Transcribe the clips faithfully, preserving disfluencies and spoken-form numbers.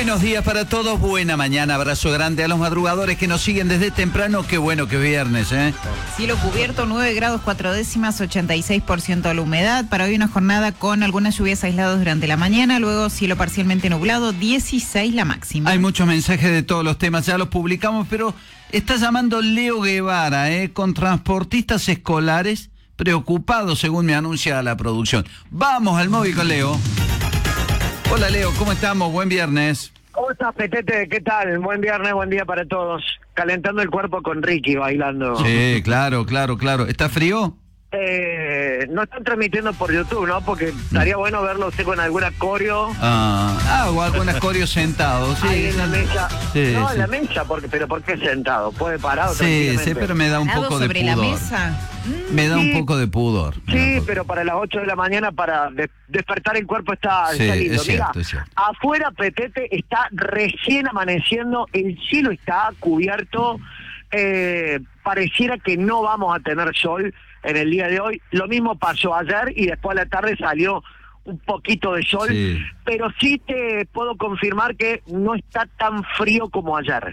Buenos días para todos, buena mañana, abrazo grande a los madrugadores que nos siguen desde temprano, qué bueno que es viernes, ¿eh? Cielo cubierto, nueve grados cuatro décimas, ochenta y seis por ciento la humedad. Para hoy una jornada con algunas lluvias aisladas durante la mañana, luego cielo parcialmente nublado, dieciséis la máxima. Hay muchos mensajes de todos los temas, ya los publicamos, pero está llamando Leo Guevara, ¿eh? Con transportistas escolares preocupados, según me anuncia la producción. Vamos al móvil con Leo. Hola Leo, ¿cómo estamos? Buen viernes. ¿Cómo estás, Petete? ¿Qué tal? Buen viernes, buen día para todos. Calentando el cuerpo con Ricky, bailando. Sí, claro, claro, claro. ¿Está frío? Eh, no están transmitiendo por YouTube, ¿no? Porque estaría bueno verlo usted con alguna coreo. Ah, ah o algunas coreos sentados, sí. Ahí en la mesa. Sí, no, sí. en la mesa, porque, pero ¿por qué sentado? ¿Puede parado? Sí, sí, pero me da un ¿Parado poco de sobre pudor. la mesa? Me da Sí. un poco de pudor. Sí, pero para las ocho de la mañana, para de- despertar el cuerpo está, Sí, está lindo. es cierto, Mira, es cierto. afuera, Petete, está recién amaneciendo, el cielo está cubierto, eh, pareciera que no vamos a tener sol en el día de hoy. Lo mismo pasó ayer y después a la tarde salió un poquito de sol, Sí. pero sí te puedo confirmar que no está tan frío como ayer.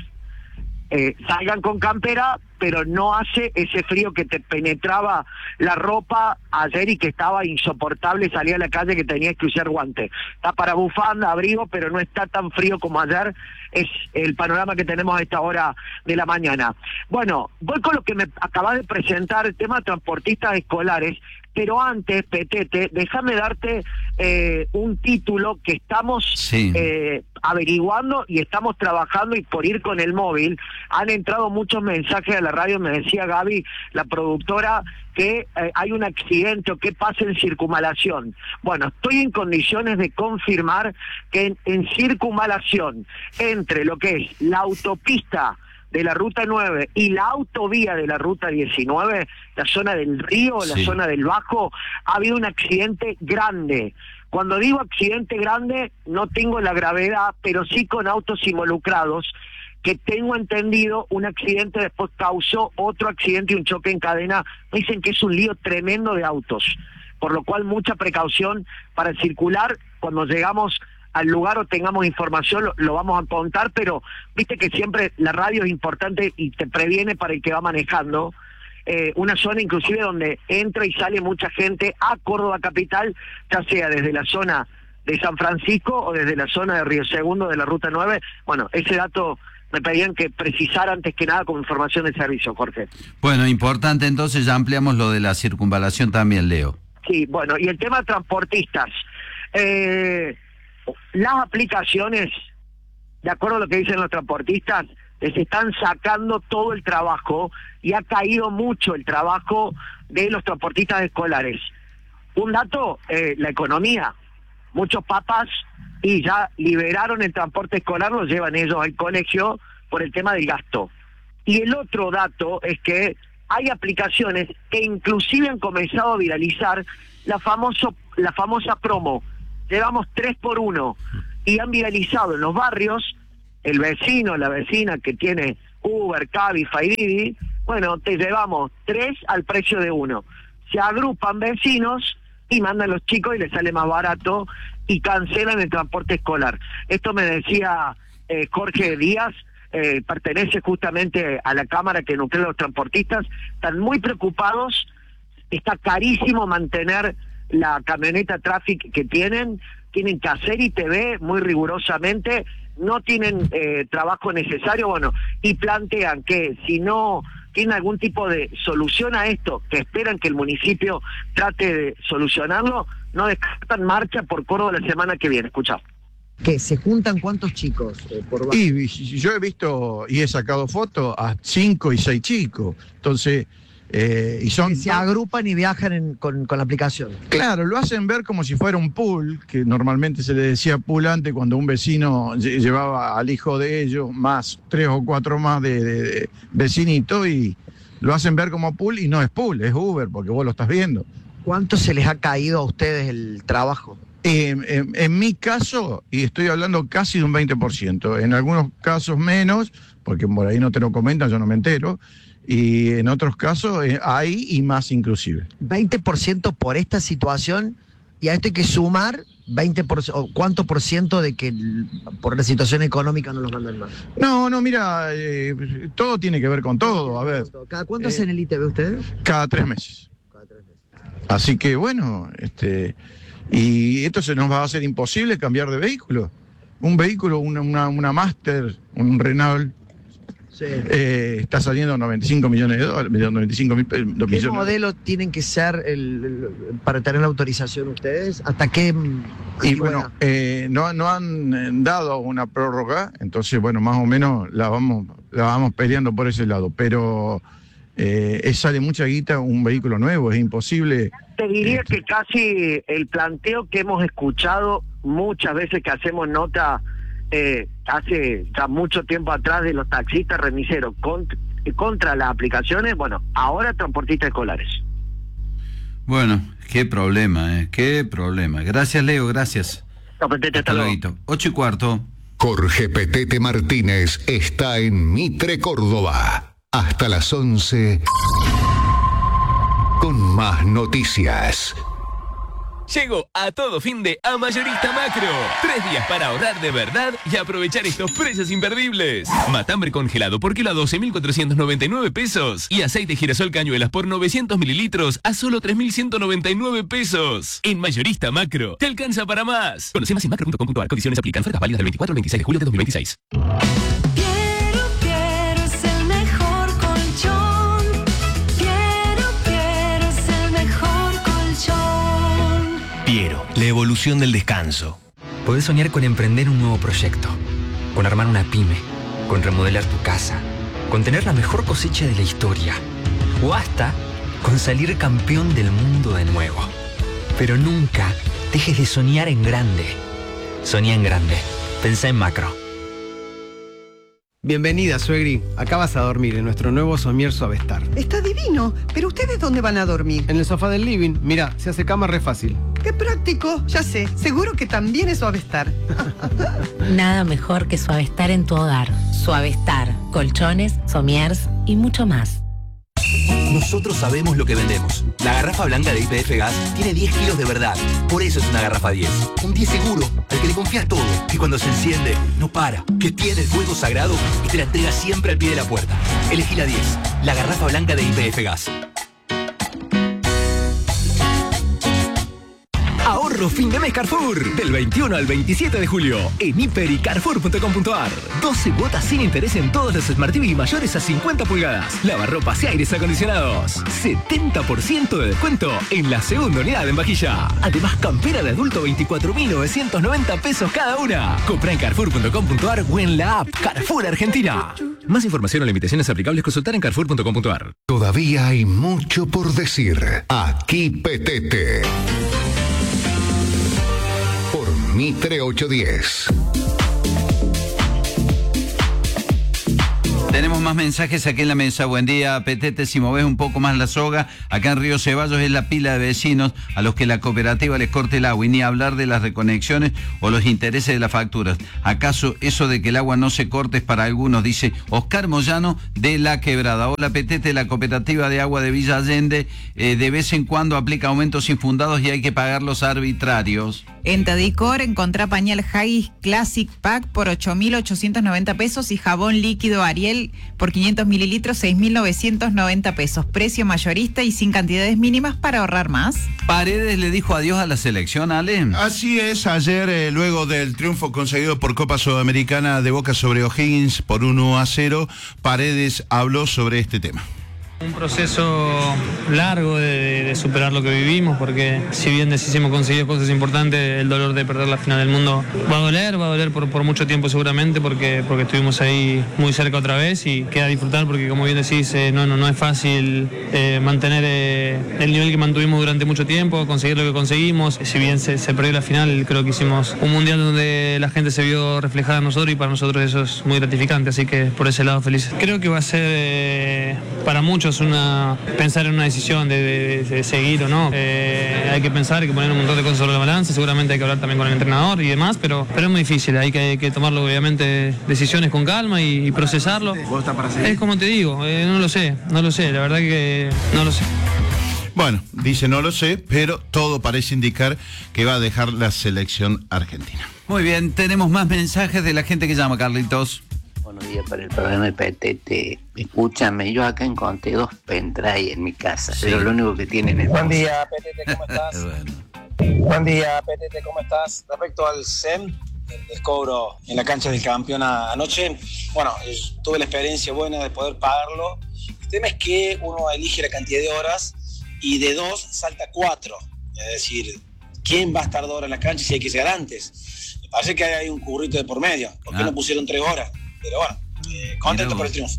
Eh, salgan con campera, pero no hace ese frío que te penetraba la ropa ayer y que estaba insoportable salir a la calle que tenías que usar guantes. Está para bufanda, abrigo, pero no está tan frío como ayer. Es el panorama que tenemos a esta hora de la mañana. Bueno, voy con lo que me acabas de presentar, el tema de transportistas escolares, pero antes, Petete, déjame darte eh, un título que estamos Sí. eh, averiguando y estamos trabajando, y por ir con el móvil han entrado muchos mensajes a la radio. Me decía Gaby, la productora, que eh, hay un accidente o qué pasa en circunvalación. Bueno, estoy en condiciones de confirmar que en, en circunvalación, entre lo que es la autopista de la ruta nueve y la autovía de la ruta diecinueve, la zona del río, la Sí. zona del Bajo, ha habido un accidente grande. Cuando digo accidente grande, no tengo la gravedad, pero sí con autos involucrados, que tengo entendido, un accidente después causó otro accidente y un choque en cadena. Dicen que es un lío tremendo de autos, por lo cual mucha precaución para circular. Cuando llegamos al lugar o tengamos información, lo, lo vamos a contar, pero viste que siempre la radio es importante y te previene para el que va manejando. Eh, una zona inclusive donde entra y sale mucha gente a Córdoba capital, ya sea desde la zona de San Francisco o desde la zona de Río Segundo de la ruta nueve. Bueno, ese dato me pedían que precisara antes que nada como información de servicio, Jorge. Bueno, importante, entonces ya ampliamos lo de la circunvalación también, Leo. Sí, bueno, y el tema de transportistas. Eh, las aplicaciones, de acuerdo a lo que dicen los transportistas, les están sacando todo el trabajo y ha caído mucho el trabajo de los transportistas escolares. Un dato, eh, la economía. Muchos papás y ya liberaron el transporte escolar, lo llevan ellos al colegio por el tema del gasto. Y el otro dato es que hay aplicaciones que inclusive han comenzado a viralizar la famoso, la famosa promo. Llevamos tres por uno y han viralizado en los barrios. El vecino, la vecina que tiene Uber, Cabify, Didi, bueno, te llevamos tres al precio de uno. Se agrupan vecinos y mandan los chicos y les sale más barato y cancelan el transporte escolar. Esto me decía eh, Jorge Díaz, eh, pertenece justamente a la cámara que nuclea a los transportistas. Están muy preocupados, está carísimo mantener la camioneta Traffic que tienen, tienen que hacer I T V muy rigurosamente, no tienen eh, trabajo necesario, bueno, y plantean que si no tienen algún tipo de solución a esto, que esperan que el municipio trate de solucionarlo, no descartan marcha por Córdoba la semana que viene. Escuchá. ¿Qué? ¿Se juntan cuántos chicos eh, por barrio? Y yo he visto y he sacado fotos a cinco y seis chicos. Entonces, eh, y son. Que se agrupan y viajan en- con, con la aplicación. Claro, lo hacen ver como si fuera un pool, que normalmente se le decía pool antes cuando un vecino lle- llevaba al hijo de ellos, más tres o cuatro más de, de, de vecinito, y lo hacen ver como pool, y no es pool, es Uber, porque vos lo estás viendo. ¿Cuánto se les ha caído a ustedes el trabajo? Eh, en, en mi caso, y estoy hablando casi de un veinte por ciento, en algunos casos menos, porque por ahí no te lo comentan, yo no me entero, y en otros casos eh, hay y más inclusive. veinte por ciento por esta situación Y a esto hay que sumar veinte por ciento, o cuánto por ciento de que por la situación económica no los mandan más. No, no, mira, eh, todo tiene que ver con todo. A ver, ¿Cada cuánto eh, hacen el I T V ustedes? cada tres meses. Cada tres meses. Así que bueno, este, y esto se nos va a hacer imposible cambiar de vehículo. Un vehículo, una, una, una Master, un Renault, Sí. eh, está saliendo noventa y cinco millones de dólares, noventa y cinco mil ¿Qué millones. modelo tienen que ser el, el- para tener la autorización ustedes? ¿Hasta qué mm, Y antigüedad? bueno, eh, no, no han eh, dado una prórroga, entonces bueno, más o menos la vamos, la vamos peleando por ese lado, pero eh, es- sale mucha guita un vehículo nuevo, es imposible. Te diría que casi el planteo que hemos escuchado muchas veces que hacemos nota eh, hace ya mucho tiempo atrás de los taxistas remiseros contra, contra las aplicaciones, bueno, ahora transportistas escolares. Bueno, qué problema, ¿eh? Qué problema. Gracias, Leo, gracias. No, Petete, hasta Hasta luego. luego. Ocho y cuarto. Jorge Petete Martínez está en Mitre, Córdoba. Hasta las once con más noticias. Llegó a todo fin de a Mayorista Macro. Tres días para ahorrar de verdad y aprovechar estos precios imperdibles. Matambre congelado por kilo a doce mil cuatrocientos noventa y nueve pesos. Y aceite girasol cañuelas por novecientos mililitros a solo tres mil ciento noventa y nueve pesos. En Mayorista Macro, te alcanza para más. Conoce más en macro punto com punto a r. Condiciones aplican. Ofertas válidas del veinticuatro al veintiséis de julio de dos mil veintiséis. Piero, Piero es el mejor colchón. Piero, Piero es el mejor colchón. Piero, la evolución del descanso. Podés soñar con emprender un nuevo proyecto, con armar una pyme, con remodelar tu casa, con tener la mejor cosecha de la historia, o hasta con salir campeón del mundo de nuevo. Pero nunca dejes de soñar en grande. Soñá en grande. Pensá en macro. Bienvenida, suegri. Acá vas a dormir en nuestro nuevo somier Suavestar. Está divino, pero ¿ustedes dónde van a dormir? En el sofá del living, mira, se hace cama re fácil. ¡Qué práctico! Ya sé, seguro que también es Suavestar. Nada mejor que Suavestar en tu hogar. Suavestar, colchones, somiers y mucho más. Nosotros sabemos lo que vendemos. La garrafa blanca de Y P F Gas tiene diez kilos de verdad. Por eso es una garrafa diez. Un diez seguro, al que le confías todo. Que cuando se enciende, no para. Que tiene el fuego sagrado y te la entrega siempre al pie de la puerta. Elegí la diez. La garrafa blanca de Y P F Gas. Ahorro fin de mes Carrefour. Del veintiuno al veintisiete de julio. En hiper y carrefour punto com punto a r. doce cuotas sin interés en todos los Smart T V mayores a cincuenta pulgadas. Lavarropas y aires acondicionados. setenta por ciento de descuento en la segunda unidad en vajilla. Además, campera de adulto veinticuatro mil novecientos noventa pesos cada una. Compra en carrefour punto com punto a r o en la app Carrefour Argentina. Más información o limitaciones aplicables consultar en carrefour punto com punto a r. Todavía hay mucho por decir. Aquí Petete. Por Mitre ochocientos diez. Tenemos más mensajes aquí en la mesa. Buen día, Petete. Si movés un poco más la soga, acá en Río Ceballos es la pila de vecinos a los que la cooperativa les corte el agua, y ni hablar de las reconexiones o los intereses de las facturas. ¿Acaso eso de que el agua no se corte es para algunos? Dice Oscar Moyano de La Quebrada. Hola, Petete. La cooperativa de agua de Villa Allende eh, de vez en cuando aplica aumentos infundados y hay que pagarlos arbitrarios. En Tadicor encontrá pañal Haggis Classic Pack por ocho mil ochocientos noventa pesos y jabón líquido Ariel por quinientos mililitros, seis mil novecientos noventa pesos. Precio mayorista y sin cantidades mínimas para ahorrar más. Paredes le dijo adiós a la selección, Ale. Así es, ayer eh, luego del triunfo conseguido por Copa Sudamericana de Boca sobre O'Higgins por uno a cero, Paredes habló sobre este tema. Un proceso largo de, de superar lo que vivimos, porque si bien hemos conseguido cosas importantes, el dolor de perder la final del mundo va a doler, va a doler por, por mucho tiempo seguramente, porque, porque estuvimos ahí muy cerca otra vez y queda disfrutar, porque como bien decís, eh, no, no, no es fácil eh, mantener eh, el nivel que mantuvimos durante mucho tiempo, conseguir lo que conseguimos. Si bien se, se perdió la final, creo que hicimos un mundial donde la gente se vio reflejada en nosotros y para nosotros eso es muy gratificante, así que por ese lado felices. Creo que va a ser eh, para muchos una pensar en una decisión de, de, de seguir o no. Eh, hay que pensar, hay que poner un montón de cosas sobre la balanza, seguramente hay que hablar también con el entrenador y demás, pero, pero es muy difícil, hay que, hay que tomarlo obviamente decisiones con calma y, y procesarlo. Es como te digo, eh, no lo sé, no lo sé, la verdad que no lo sé. Bueno, dice no lo sé, pero todo parece indicar que va a dejar la selección argentina. Muy bien, tenemos más mensajes de la gente que llama, Carlitos. Buenos días para el programa de Petete. Escúchame, yo acá encontré dos pendrive en mi casa, Sí. pero lo único que tienen es... Buen día, Petete, ¿cómo estás? Buen día, Petete, ¿cómo estás? Respecto al S E M, el, el cobro en la cancha del campeón a- anoche, bueno, es- tuve la experiencia buena de poder pagarlo. El tema es que uno elige la cantidad de horas y de dos salta cuatro. Es decir, ¿quién va a estar dos horas en la cancha si hay que llegar antes? Me parece que hay un currito de por medio. ¿Por qué Ah. no pusieron tres horas? Pero bueno, eh, contento por el triunfo.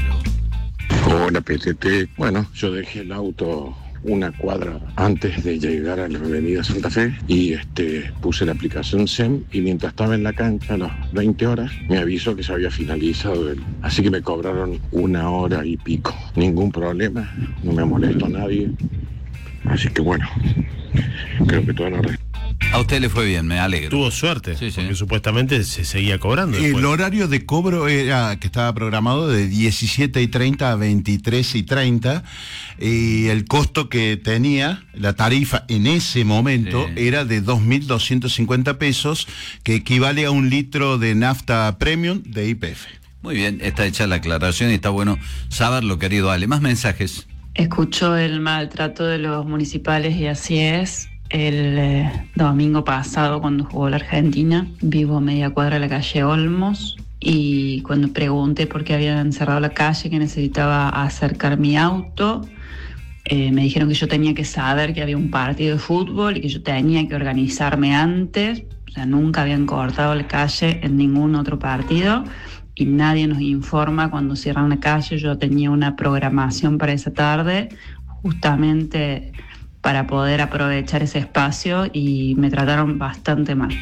Hola, P T T. Bueno, yo dejé el auto una cuadra antes de llegar a la avenida Santa Fe y este puse la aplicación S E M y mientras estaba en la cancha a las veinte horas me avisó que se había finalizado el... Así que me cobraron una hora y pico. Ningún problema, no me molestó a nadie. Así que bueno, creo que todo lo arregló. A usted le fue bien, me alegro. Tuvo suerte, porque supuestamente se seguía cobrando. El después. horario de cobro era que estaba programado de diecisiete y treinta a veintitrés y treinta y el costo que tenía, la tarifa en ese momento Sí. era de dos mil doscientos cincuenta pesos, que equivale a un litro de nafta premium de Y P F. Muy bien, está hecha la aclaración y está bueno saberlo, querido Ale. Más mensajes. Escuchó el maltrato de los municipales y así es. El eh, domingo pasado, cuando jugó la Argentina, vivo a media cuadra de la calle Olmos y cuando pregunté por qué habían cerrado la calle, que necesitaba acercar mi auto, eh, me dijeron que yo tenía que saber que había un partido de fútbol y que yo tenía que organizarme antes. O sea, nunca habían cortado la calle en ningún otro partido y nadie nos informa cuando cierran la calle. Yo tenía una programación para esa tarde, justamente para poder aprovechar ese espacio y me trataron bastante mal.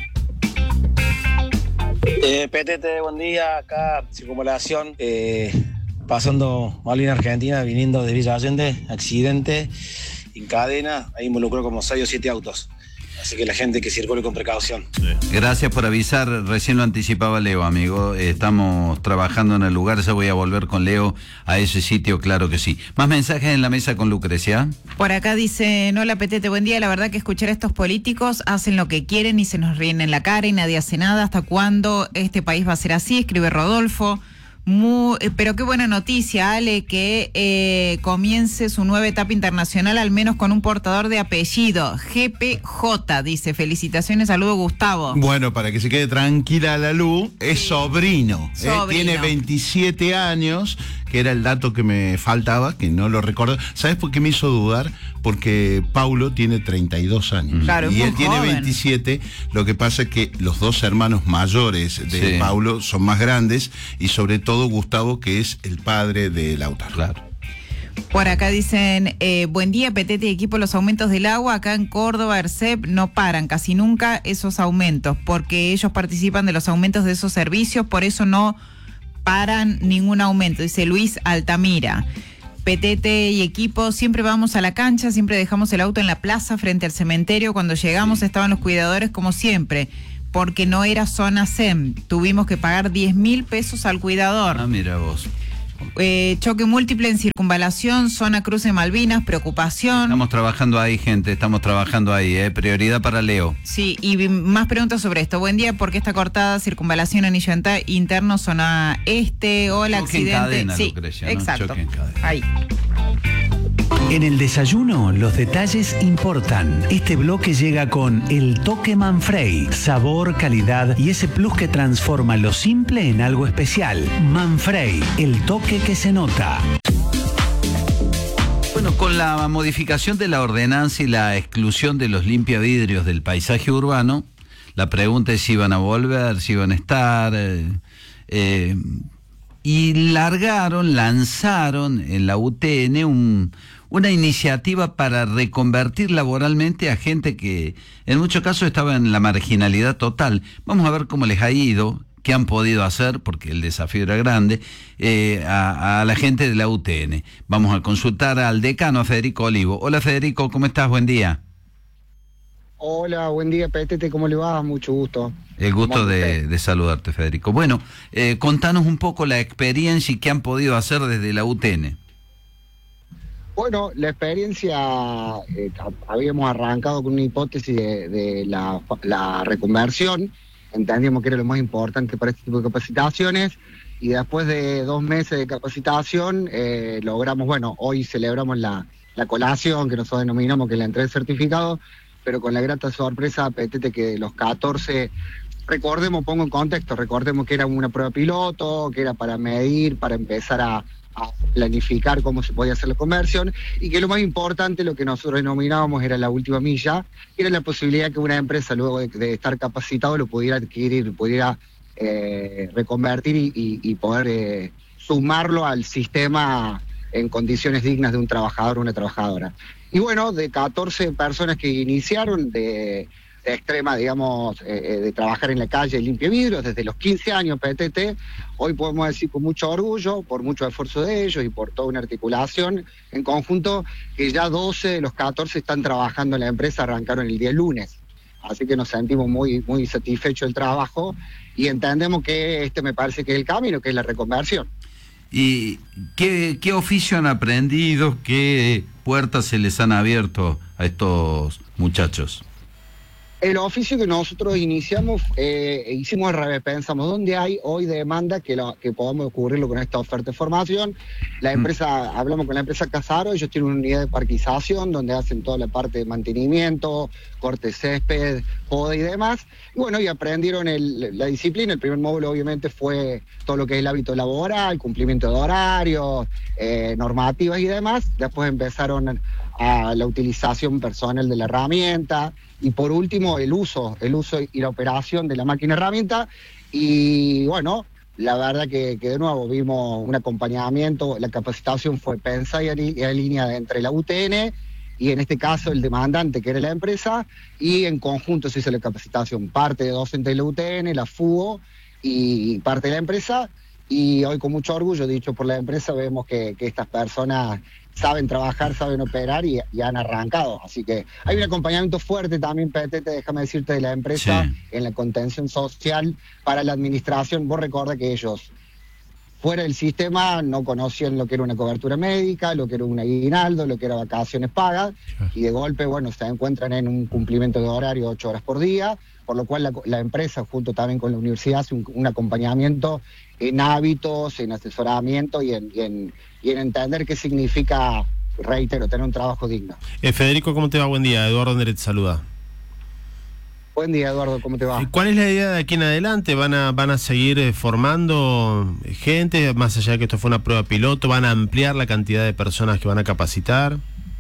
Eh, Petete, buen día, acá circunvalación, eh, pasando Malvin Argentina, viniendo de Villa Allende, accidente en cadena, ahí involucró como seis o siete autos, así que la gente que circule con precaución. Gracias por avisar, recién lo anticipaba Leo, amigo. Estamos trabajando en el lugar, ya voy a volver con Leo a ese sitio, claro que sí. Más mensajes en la mesa con Lucrecia. Por acá dice, hola Petete, buen día. La verdad que escuchar a estos políticos hacen lo que quieren y se nos ríen en la cara y nadie hace nada. ¿Hasta cuándo este país va a ser así? Escribe Rodolfo. Muy, eh, pero qué buena noticia, Ale, que eh, comience su nueva etapa internacional, al menos con un portador de apellido. G P J, dice, felicitaciones, saludo Gustavo. Bueno, para que se quede tranquila la luz, es sobrino, ¿eh? Sobrino. Tiene veintisiete años, que era el dato que me faltaba, que no lo recuerdo. ¿Sabes por qué me hizo dudar? Porque Paulo tiene treinta y dos años. Claro, es y muy él tiene joven. veintisiete, lo que pasa es que los dos hermanos mayores de Sí. Paulo son más grandes, y sobre todo Gustavo, que es el padre de Lautaro. Claro. Por acá dicen, eh, buen día, Petete y equipo, los aumentos del agua acá en Córdoba, ERCEP, no paran casi nunca esos aumentos, porque ellos participan de los aumentos de esos servicios, por eso no paran ningún aumento, dice Luis Altamira. Petete y equipo, siempre vamos a la cancha, siempre dejamos el auto en la plaza frente al cementerio, cuando llegamos estaban los cuidadores como siempre, porque no era zona S E M, tuvimos que pagar diez mil pesos al cuidador. Ah, mira vos. Eh, choque múltiple en circunvalación, zona cruce Malvinas, preocupación. Estamos trabajando ahí, gente, estamos trabajando ahí, ¿eh? Prioridad para Leo. Sí, y vi- más preguntas sobre esto. Buen día, ¿por qué está cortada circunvalación anillo enta- interno, zona este? Hola, Choque en accidente. cadena, sí, Lucrecia, ¿no? exacto. Choque en cadena. Ahí. En el desayuno, los detalles importan. Este bloque llega con el toque Manfrey. Sabor, calidad y ese plus que transforma lo simple en algo especial. Manfrey, el toque que se nota. Bueno, con la modificación de la ordenanza y la exclusión de los limpiavidrios del paisaje urbano, la pregunta es si iban a volver, si iban a estar... eh, eh, y largaron, lanzaron en la U T N un, una iniciativa para reconvertir laboralmente a gente que en muchos casos estaba en la marginalidad total. Vamos a ver cómo les ha ido, qué han podido hacer, porque el desafío era grande, eh, a, a la gente de la U T N. Vamos a consultar al decano, a Federico Olivo. Hola Federico, ¿cómo estás? Buen día. Hola, buen día, Petete, ¿cómo le va? Mucho gusto. El gusto ¿Cómo de, estás? de saludarte, Federico. Bueno, eh, contanos un poco la experiencia y qué han podido hacer desde la U T N. Bueno, la experiencia, eh, habíamos arrancado con una hipótesis de, de la, la reconversión, entendíamos que era lo más importante para este tipo de capacitaciones, y después de dos meses de capacitación eh, logramos, bueno, hoy celebramos la, la colación, que nosotros denominamos que es la entrega de certificado, pero con la grata sorpresa, Petete, que de los catorce, recordemos, pongo en contexto, recordemos que era una prueba piloto, que era para medir, para empezar a a planificar cómo se podía hacer la conversión, y que lo más importante, lo que nosotros denominábamos era la última milla, que era la posibilidad que una empresa luego de, de estar capacitado lo pudiera adquirir, pudiera eh, reconvertir y, y, y poder eh, sumarlo al sistema en condiciones dignas de un trabajador o una trabajadora. Y bueno, de catorce personas que iniciaron de, de extrema, digamos, eh, de trabajar en la calle limpia vidrios desde los quince años, P T T, hoy podemos decir con mucho orgullo, por mucho esfuerzo de ellos y por toda una articulación en conjunto, que ya doce de los catorce están trabajando en la empresa, arrancaron el día lunes. Así que nos sentimos muy, muy satisfechos del trabajo y entendemos que este me parece que es el camino, que es la reconversión. ¿Y qué, qué oficio han aprendido? ¿Qué puertas se les han abierto a estos muchachos? El oficio que nosotros iniciamos, eh, hicimos al revés, pensamos, ¿dónde hay hoy demanda que, lo, que podamos cubrirlo con esta oferta de formación? La empresa, mm. hablamos con la empresa Casaro, ellos tienen una unidad de parquización donde hacen toda la parte de mantenimiento, corte de césped, poda y demás. Y bueno, y aprendieron el, la disciplina. El primer módulo obviamente fue todo lo que es el hábito laboral, cumplimiento de horarios, eh, normativas y demás. Después empezaron a la utilización personal de la herramienta, y por último el uso, el uso y la operación de la máquina herramienta. Y bueno, la verdad que, que de nuevo vimos un acompañamiento, la capacitación fue pensada y en línea entre la U T N y en este caso el demandante, que era la empresa, y en conjunto se hizo la capacitación, parte de docentes de la U T N, la F U O y parte de la empresa. Y hoy con mucho orgullo, dicho por la empresa, vemos que, que estas personas saben trabajar, saben operar y, y han arrancado. Así que hay un acompañamiento fuerte también, P T T, déjame decirte, de la empresa sí. en la contención social para la administración. Vos recordás que ellos, fuera del sistema, no conocían lo que era una cobertura médica, lo que era un aguinaldo, lo que era vacaciones pagas, y de golpe, bueno, se encuentran en un cumplimiento de horario ocho horas por día, por lo cual la, la empresa, junto también con la universidad, hace un, un acompañamiento en hábitos, en asesoramiento y en, y en, y en entender qué significa, reitero, tener un trabajo digno. Eh, Federico, ¿cómo te va? Buen día. Eduardo Neret te saluda. Buen día, Eduardo, ¿cómo te va? ¿Cuál es la idea de aquí en adelante? ¿Van a, van a seguir eh, formando gente, más allá de que esto fue una prueba piloto? ¿Van a ampliar la cantidad de personas que van a capacitar?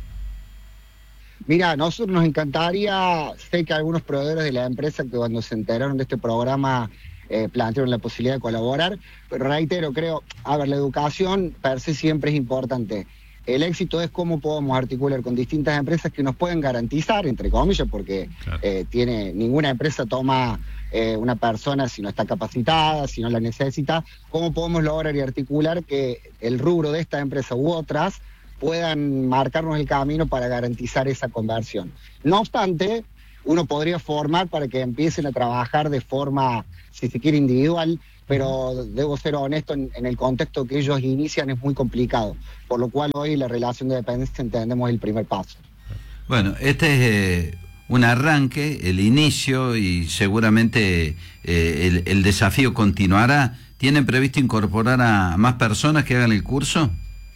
Mira, a nosotros nos encantaría, sé que algunos proveedores de la empresa que cuando se enteraron de este programa eh, plantearon la posibilidad de colaborar, pero reitero, creo, a ver, la educación per se siempre es importante. El éxito es cómo podemos articular con distintas empresas que nos pueden garantizar, entre comillas, porque claro. eh, tiene ninguna empresa toma eh, una persona si no está capacitada, si no la necesita, cómo podemos lograr y articular que el rubro de esta empresa u otras puedan marcarnos el camino para garantizar esa conversión. No obstante, uno podría formar para que empiecen a trabajar de forma, si se quiere, individual, pero debo ser honesto, en, en el contexto que ellos inician es muy complicado, por lo cual hoy la relación de dependencia entendemos el primer paso. Bueno, este es eh, un arranque, el inicio, y seguramente eh, el, el desafío continuará. ¿Tienen previsto incorporar a más personas que hagan el curso?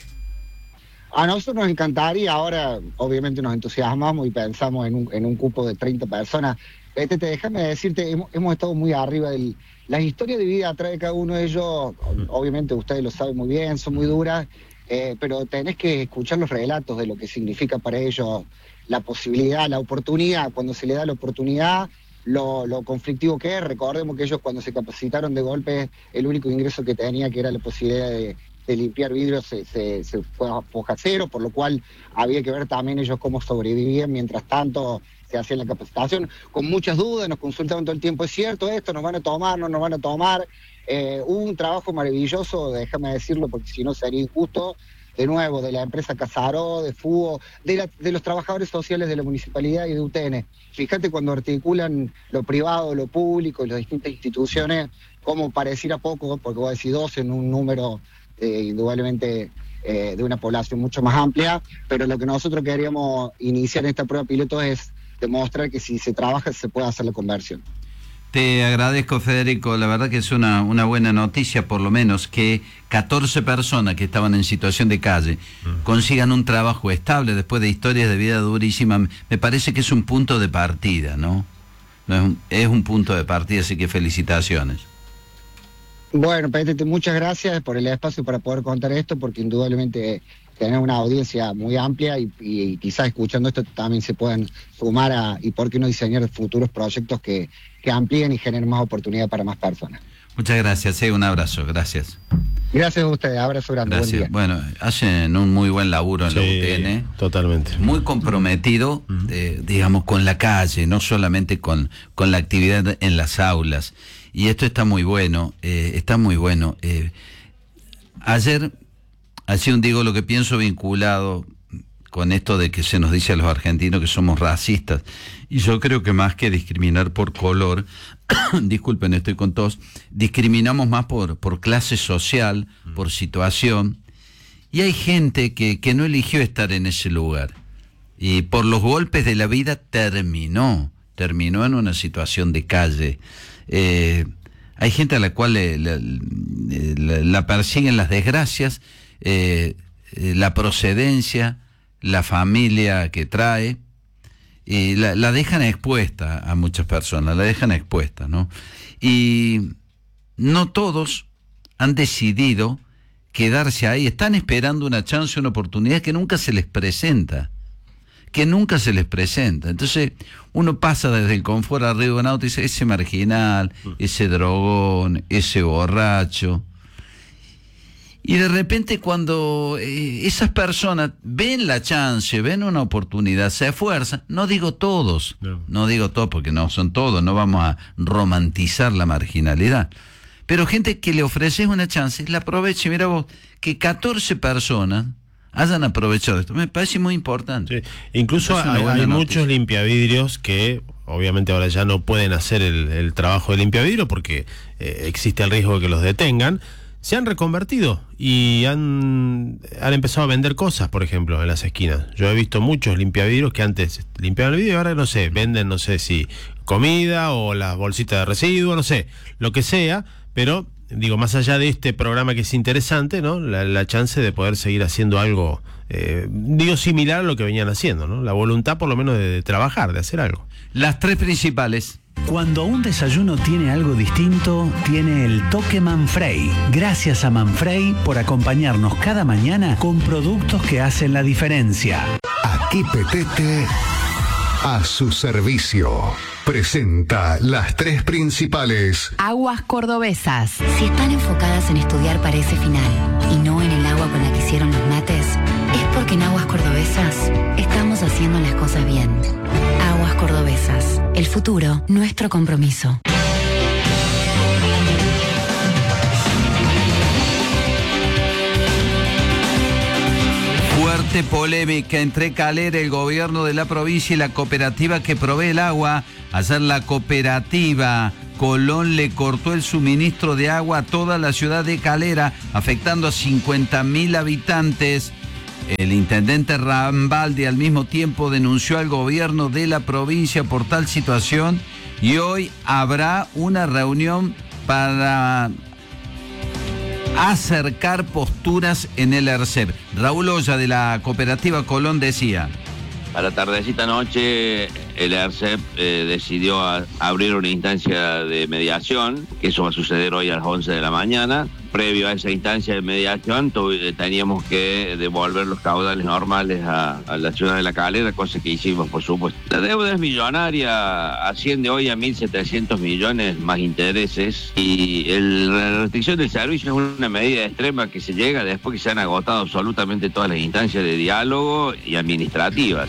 A nosotros nos encantaría, ahora obviamente nos entusiasmamos y pensamos en un, en un cupo de treinta personas. Este, te, déjame decirte, hemos, hemos estado muy arriba del... Las historias de vida atrás de cada uno de ellos, obviamente ustedes lo saben muy bien, son muy duras, eh, pero tenés que escuchar los relatos de lo que significa para ellos la posibilidad, la oportunidad, cuando se le da la oportunidad, lo, lo conflictivo que es. Recordemos que ellos cuando se capacitaron de golpe, el único ingreso que tenía, que era la posibilidad de... de limpiar vidrios, se, se, se fue a foja cero, por lo cual había que ver también ellos cómo sobrevivían mientras tanto se hacía la capacitación, con muchas dudas, nos consultaban todo el tiempo, ¿es cierto esto? ¿Nos van a tomar? ¿No nos van a tomar? Eh, hubo un trabajo maravilloso, déjame decirlo porque si no sería injusto, de nuevo, de la empresa Casaro, de F U O, de, la, de los trabajadores sociales de la municipalidad y de U T N. Fíjate cuando articulan lo privado, lo público y las distintas instituciones, como pareciera poco, porque voy a decir dos en un número Eh, indudablemente eh, de una población mucho más amplia, pero lo que nosotros queríamos iniciar en esta prueba piloto es demostrar que si se trabaja se puede hacer la conversión. Te agradezco, Federico, la verdad que es una, una buena noticia, por lo menos, que catorce personas que estaban en situación de calle mm. consigan un trabajo estable después de historias de vida durísimas. Me parece que es un punto de partida, ¿no? no es, un, es un punto de partida, así que felicitaciones. Bueno, Petete, muchas gracias por el espacio para poder contar esto, porque indudablemente tener una audiencia muy amplia y, y, y quizás escuchando esto también se puedan sumar a, y por qué no diseñar futuros proyectos que, que amplíen y generen más oportunidad para más personas. Muchas gracias, eh, un abrazo, gracias. Gracias a ustedes, abrazo grande. Gracias. Buen día. Bueno, hacen un muy buen laburo en sí, la U T N. Totalmente. Muy comprometido, uh-huh. eh, digamos, con la calle, no solamente con, con la actividad en las aulas. Y esto está muy bueno, eh, está muy bueno. Eh, ayer, así un digo lo que pienso vinculado con esto de que se nos dice a los argentinos que somos racistas. Y yo creo que más que discriminar por color, disculpen, estoy con tos, discriminamos más por, por clase social, por situación. Y hay gente que, que no eligió estar en ese lugar. Y por los golpes de la vida terminó, terminó en una situación de calle. Eh, hay gente a la cual le, le, le, la persiguen las desgracias, eh, la procedencia, la familia que trae, y la, la dejan expuesta a muchas personas, la dejan expuesta, ¿no? Y no todos han decidido quedarse ahí, están esperando una chance, una oportunidad que nunca se les presenta, que nunca se les presenta. Entonces uno pasa desde el confort arriba de un auto y dice, ese marginal, ese drogón, ese borracho. Y de repente cuando eh, esas personas ven la chance, ven una oportunidad, se esfuerzan, no digo todos, no. no digo todos porque no son todos, no vamos a romantizar la marginalidad, pero gente que le ofreces una chance, la aproveche. Mira vos, que catorce personas hayan aprovechado esto, me parece muy importante. Sí. Incluso hay, hay muchos limpiavidrios que obviamente ahora ya no pueden hacer el, el trabajo de limpiavidrio porque eh, existe el riesgo de que los detengan. Se han reconvertido y han, han empezado a vender cosas, por ejemplo, en las esquinas. Yo he visto muchos limpiavidrios que antes limpiaban el vidrio y ahora, no sé, venden, no sé si comida o las bolsitas de residuos, no sé, lo que sea, pero digo, más allá de este programa que es interesante, ¿no? La, la chance de poder seguir haciendo algo, eh, digo, similar a lo que venían haciendo, ¿no? La voluntad, por lo menos, de, de trabajar, de hacer algo. Las tres principales. Cuando un desayuno tiene algo distinto, tiene el toque Manfrey. Gracias a Manfrey por acompañarnos cada mañana con productos que hacen la diferencia. Aquí Petete a su servicio. Presenta las tres principales. Aguas cordobesas. Si están enfocadas en estudiar para ese final y no en el agua con la que hicieron los mates, es porque en Aguas Cordobesas estamos haciendo las cosas bien. Aguas Cordobesas. El futuro, nuestro compromiso. Fuerte polémica entre Calera, el gobierno de la provincia y la cooperativa que provee el agua. Ayer la cooperativa Colón le cortó el suministro de agua a toda la ciudad de Calera, afectando a cincuenta mil habitantes. El intendente Rambaldi al mismo tiempo denunció al gobierno de la provincia por tal situación y hoy habrá una reunión para acercar posturas en el ERCEP. Raúl Olla de la cooperativa Colón decía: a la tardecita noche el ERCEP eh, decidió a, abrir una instancia de mediación, que eso va a suceder hoy a las once de la mañana. Previo a esa instancia de mediación teníamos que devolver los caudales normales a, a la ciudad de La Calera, cosa que hicimos, por supuesto. La deuda es millonaria, asciende hoy a mil setecientos millones más intereses, y el, la restricción del servicio es una medida extrema que se llega después que se han agotado absolutamente todas las instancias de diálogo y administrativas.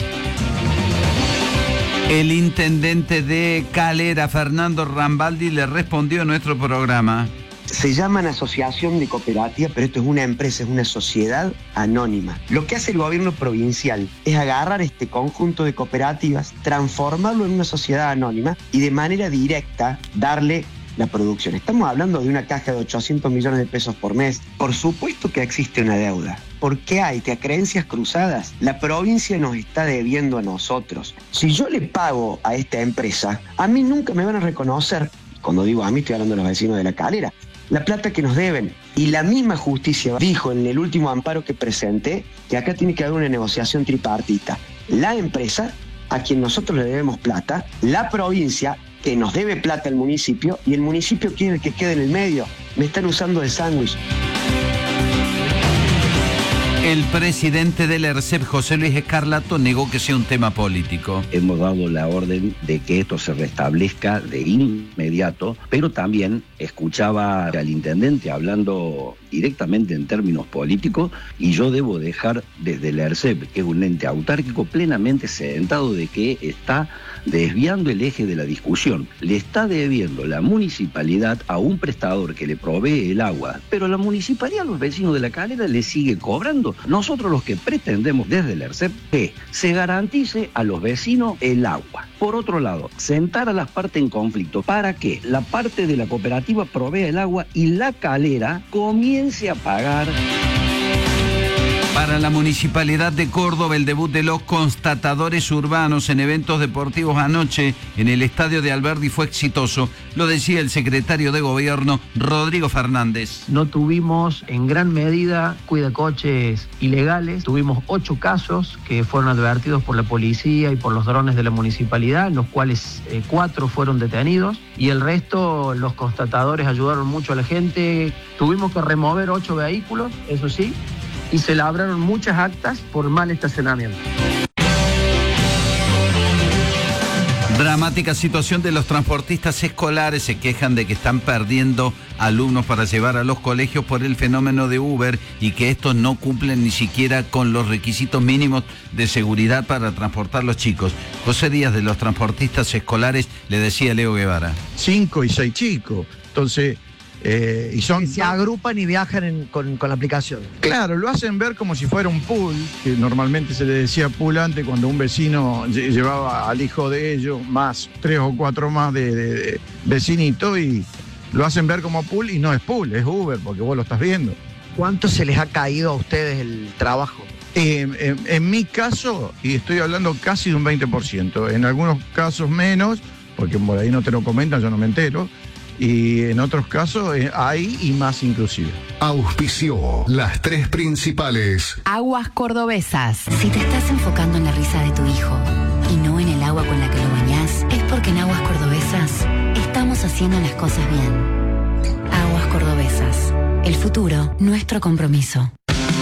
El intendente de Calera, Fernando Rambaldi, le respondió a nuestro programa. Se llaman asociación de cooperativas, pero esto es una empresa, es una sociedad anónima. Lo que hace el gobierno provincial es agarrar este conjunto de cooperativas, transformarlo en una sociedad anónima y de manera directa darle la producción. Estamos hablando de una caja de ochocientos millones de pesos por mes. Por supuesto que existe una deuda. ¿Por qué hay que a creencias cruzadas? La provincia nos está debiendo a nosotros. Si yo le pago a esta empresa, a mí nunca me van a reconocer, cuando digo a mí estoy hablando de los vecinos de La Calera, la plata que nos deben. Y la misma justicia dijo en el último amparo que presenté que acá tiene que haber una negociación tripartita. La empresa, a quien nosotros le debemos plata, la provincia, que nos debe plata al municipio, y el municipio quiere que quede en el medio. Me están usando de sándwich. El presidente del ERCEP, José Luis Escarlato, negó que sea un tema político. Hemos dado la orden de que esto se restablezca de inmediato, pero también escuchaba al intendente hablando directamente en términos políticos, y yo debo dejar desde el ERCEP, que es un ente autárquico, plenamente sentado de que está desviando el eje de la discusión. Le está debiendo la municipalidad a un prestador que le provee el agua, pero la municipalidad a los vecinos de La Calera le sigue cobrando. Nosotros los que pretendemos desde el ERCEP que se garantice a los vecinos el agua. Por otro lado, sentar a las partes en conflicto para que la parte de la cooperativa provea el agua y La Calera comience a pagar. Para la Municipalidad de Córdoba, el debut de los constatadores urbanos en eventos deportivos anoche en el estadio de Alberdi fue exitoso. Lo decía el secretario de Gobierno, Rodrigo Fernández. No tuvimos en gran medida cuidacoches ilegales. Tuvimos ocho casos que fueron advertidos por la policía y por los drones de la municipalidad, en los cuales eh, cuatro fueron detenidos. Y el resto, los constatadores ayudaron mucho a la gente. Tuvimos que remover ocho vehículos, eso sí, y se labraron muchas actas por mal estacionamiento. Dramática situación de los transportistas escolares. Se quejan de que están perdiendo alumnos para llevar a los colegios por el fenómeno de Uber y que estos no cumplen ni siquiera con los requisitos mínimos de seguridad para transportar a los chicos. José Díaz, de los transportistas escolares, le decía a Leo Guevara. Cinco y seis chicos. Entonces... Eh, y son, se agrupan y viajan en, con, con la aplicación. Claro, lo hacen ver como si fuera un pool, que normalmente se le decía pool antes cuando un vecino lle- llevaba al hijo de ellos, más tres o cuatro más de, de, de vecinito, y lo hacen ver como pool y no es pool, es Uber, porque vos lo estás viendo. ¿Cuánto se les ha caído a ustedes el trabajo? Eh, en, en mi caso, y estoy hablando casi de un veinte por ciento, en algunos casos menos, porque por ahí no te lo comentan, yo no me entero. Y en otros casos eh, hay y más inclusive. Auspició las tres principales. Aguas Cordobesas. Si te estás enfocando en la risa de tu hijo y no en el agua con la que lo bañás, es porque en Aguas Cordobesas estamos haciendo las cosas bien. Aguas Cordobesas. El futuro, nuestro compromiso.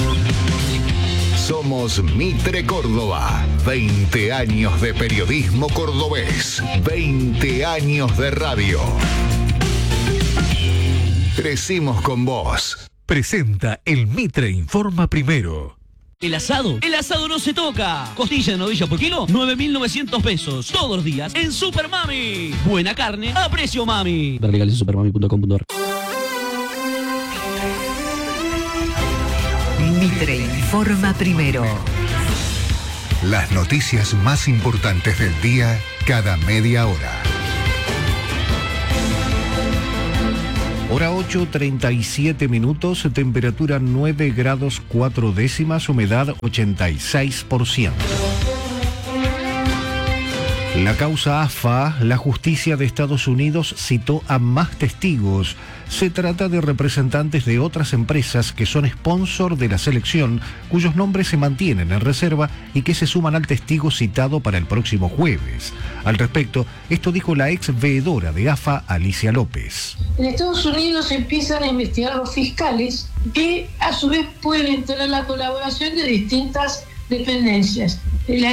Somos Mitre Córdoba. veinte años de periodismo cordobés. veinte años de radio. Crecimos con vos. Presenta el Mitre Informa Primero. El asado, el asado no se toca. Costilla de novilla por kilo, nueve mil novecientos pesos. Todos los días en Super Mami. Buena carne a precio mami. Ver legales en supermami punto com punto ar. Mitre Informa Primero. Las noticias más importantes del día cada media hora. Hora ocho, treinta y siete minutos, temperatura nueve grados cuatro décimas, humedad ochenta y seis por ciento. La causa A F A, la justicia de Estados Unidos citó a más testigos. Se trata de representantes de otras empresas que son sponsor de la selección, cuyos nombres se mantienen en reserva y que se suman al testigo citado para el próximo jueves. Al respecto, esto dijo la ex veedora de A F A, Alicia López. En Estados Unidos empiezan a investigar los fiscales que a su vez pueden tener la colaboración de distintas dependencias. La